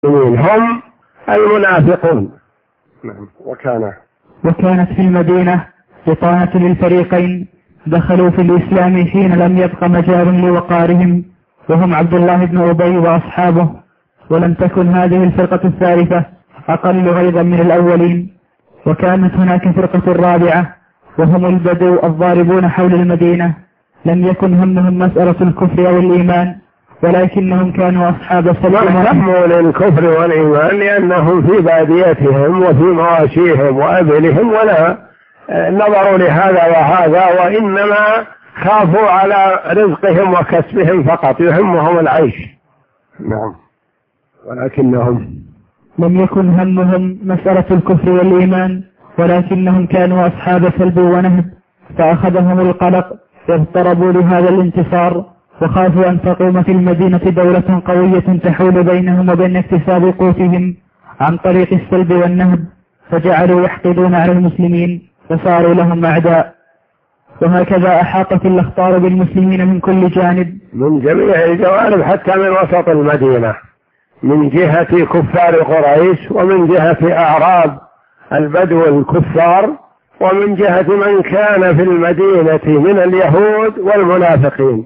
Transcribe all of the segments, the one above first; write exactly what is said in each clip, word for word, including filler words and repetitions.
هم المنافقون. نعم. وكان وكانت في المدينة بطانة للفريقين دخلوا في الإسلام حين لم يبق مجال لوقارهم، وهم عبد الله بن أبي وأصحابه، ولم تكن هذه الفرقة الثالثة أقل غيظا من الأولين. وكانت هناك فرقة رابعة وهم البدو الضاربون حول المدينة، لم يكن همهم مسألة الكفر أو الإيمان، ولكنهم كانوا أصحاب سلام. هموا للكفر والإيمان لأنهم في باديتهم وفي مواشيهم وأبلهم ولا نظروا لهذا وهذا، وإنما خافوا على رزقهم وكسبهم فقط، يهمهم العيش. نعم. ولكنهم لم يكن همهم مسألة الكفر والإيمان، ولكنهم كانوا أصحاب سلب ونهب، فأخذهم القلق واضطربوا لهذا الانتصار، وخافوا أن تقوم في المدينة دولة قوية تحول بينهم وبين اكتساب قوتهم عن طريق السلب والنهب، فجعلوا يحقدون على المسلمين وصاروا لهم أعداء. وهكذا أحاطت الأخطار بالمسلمين من كل جانب، من جميع الجوانب، حتى من وسط المدينة، من جهة كفار قريش، ومن جهة أعراب البدو الكفار، ومن جهة من كان في المدينة من اليهود والمنافقين.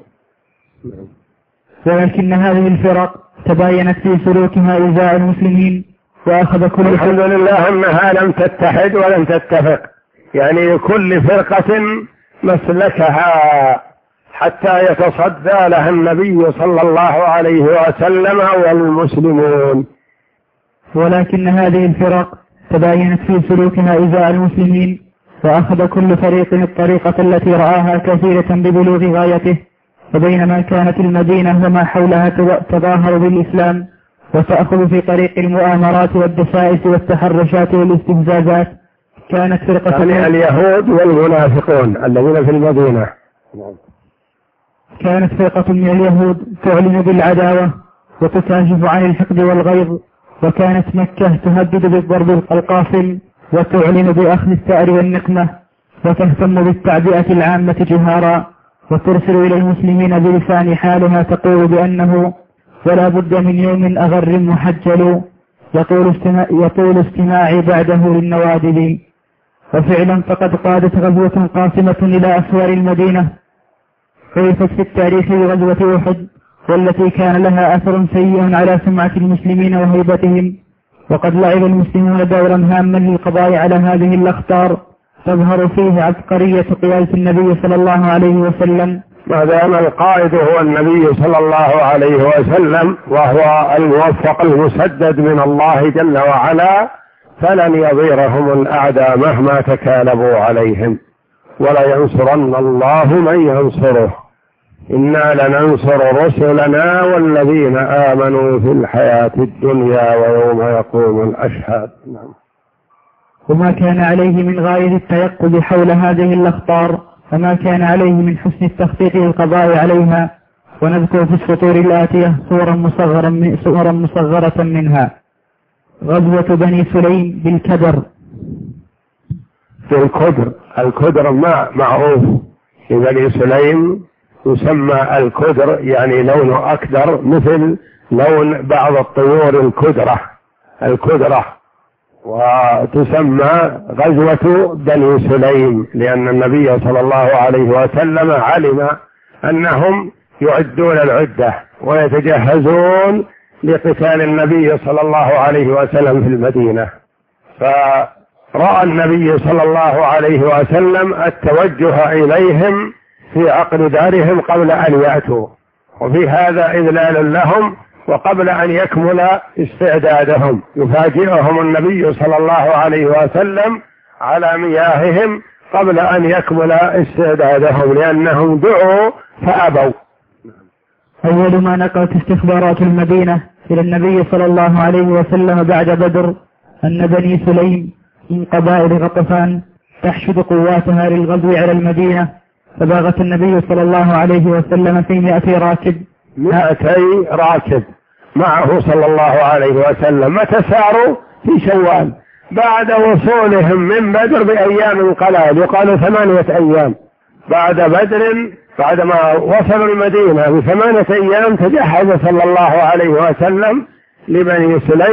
ولكن هذه الفرق تباينت في سلوكها إزاء المسلمين، وأخذ كل الحمد لله أنها لم تتحد ولم تتفق، يعني كل فرقة مسلكها حتى يتصدى لها النبي صلى الله عليه وسلم والمسلمون. ولكن هذه الفرق تباينت في سلوكها إزاء المسلمين، وأخذ كل فريق الطريقة التي رآها كثيرة ببلوغ غايته. فبينما كانت المدينة وما حولها تظاهر بالإسلام وتأخذ في طريق المؤامرات والدسائس والتحرشات والاستفزازات، كانت فرقة يعني اليهود والمنافقون الذين في المدينة، كانت فرقة من اليهود تعلن بالعداوة وتكاشف عن الحقد والغيظ، وكانت مكة تهدد بالضرب القاصم وتعلن بأخذ الثأر والنقمة، وتهتم بالتعبئة العامة جهارا، وترسل إلى المسلمين بلسان حالها تقول بأنه ولا بد من يوم أغر محجل يطول, استماع يطول استماعي بعده للنوادب. وفعلا فقد قادت غزوة قاسمة إلى أسوار المدينة، عرفت في التاريخ بغزوة أحد، والتي كان لها أثر سيء على سمعة المسلمين وهيبتهم. وقد لعب المسلمون دورا هاما للقضاء على هذه الأخطار، تظهر فيه عبقرية قيادة النبي صلى الله عليه وسلم، ما دام القائد هو النبي صلى الله عليه وسلم وهو الموفق المسدد من الله جل وعلا، فلن يضيرهم الأعداء مهما تكالبوا عليهم، ولا ينصرن الله من ينصره، إنا لننصر رسلنا والذين آمنوا في الحياة الدنيا ويوم يقوم الأشهاد. نعم. وما كان عليه من غاية التيقظ حول هذه الأخطار، فما كان عليه من حسن التخطيط للقضاء عليها. ونذكر في السطور الآتية صورا مصغرا من صورا مصغرة منها. غزوة بني سليم بالكدر. في الكدر، الكدر ما معروف في بني سليم، يسمى الكدر يعني لونه أكدر مثل لون بعض الطيور الكدرة الكدرة وتسمى غزوة بني سليم، لأن النبي صلى الله عليه وسلم علم أنهم يعدون العدة ويتجهزون لقتال النبي صلى الله عليه وسلم في المدينة، فرأى النبي صلى الله عليه وسلم التوجه إليهم في عقد دارهم قبل أن يأتوا، وفي هذا إذلال لهم، وقبل أن يكمل استعدادهم يفاجئهم النبي صلى الله عليه وسلم على مياههم قبل أن يكمل استعدادهم، لأنهم دعوا فأبوا. أول ما نقلت استخبارات المدينة إلى النبي صلى الله عليه وسلم بعد بدر أن بني سليم من قبائل غطفان تحشد قواتها للغزو على المدينة، فباغت النبي صلى الله عليه وسلم في مئة راكب مئتي راكب معه صلى الله عليه وسلم. متى ساروا؟ في شوال بعد وصولهم من بدر بأيام قلائل، يقال ثمانية أيام بعد بدر، بعدما وصلوا المدينة بثمانية أيام تجهز صلى الله عليه وسلم لبني سليم